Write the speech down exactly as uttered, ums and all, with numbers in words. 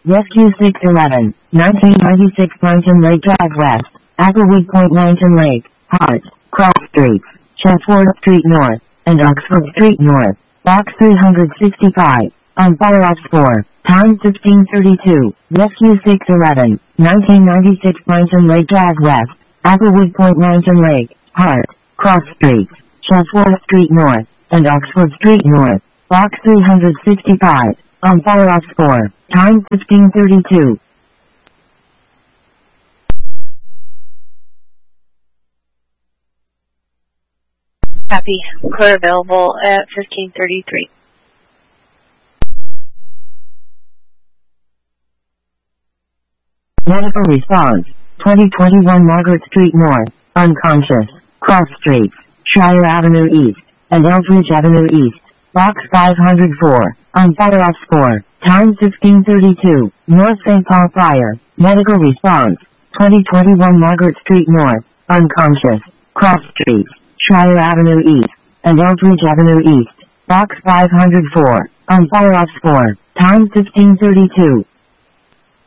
Rescue six eleven, nineteen ninety-six Pynton Lake Drive West, Applewood Point Langton Lake, Hart, Cross Streets, Chatsworth Street North, and Oxford Street North, Box three sixty-five, on fire off four, time fifteen thirty-two, Rescue six eleven, nineteen ninety-six Pynton Lake Drive West, Applewood Point Langton Lake, Hart, Cross Streets, Chatsworth Street North, and Oxford Street North, Box three sixty-five, on fire off four, time fifteen thirty-two. Copy. Clear available at fifteen thirty-three. Medical response, twenty twenty-one Margaret Street North, unconscious, Cross Streets, Shire Avenue East, and Eldridge Avenue East, Box five oh four, on fire off four, time fifteen thirty-two, North Saint Paul Fire, medical response, twenty twenty-one Margaret Street North, unconscious, Cross Streets, Shire Avenue East, and Eldridge Avenue East, Box five oh four, on fire off four, time fifteen thirty-two.